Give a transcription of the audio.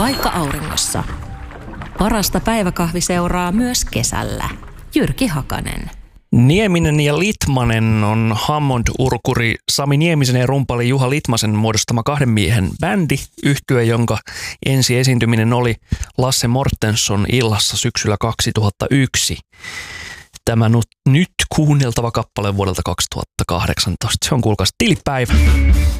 paikka auringossa. Parasta päiväkahvi seuraa myös kesällä. Jyrki Hakanen. Nieminen ja Litmanen on Hammond-urkuri Sami Niemisen ja rumpali Juha Litmasen muodostama kahden miehen bändi, yhtye, jonka ensi esiintyminen oli Lasse Mortensson illassa syksyllä 2001. Tämä nyt kuunneltava kappale vuodelta 2018. Se on kuulkaas tilipäivä.